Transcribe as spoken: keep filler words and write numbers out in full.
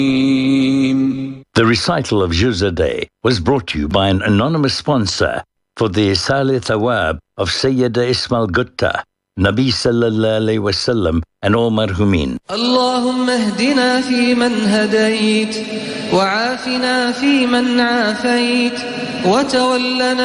The recital of Juz a day was brought to you by an anonymous sponsor for the Isal Thawab of Sayyida Ismail Gutta, Nabi sallallahu alayhi wa sallam, and all marhumin. Allahumma hdina fi man hadayt, wa afina fi man afayt, wa tawallana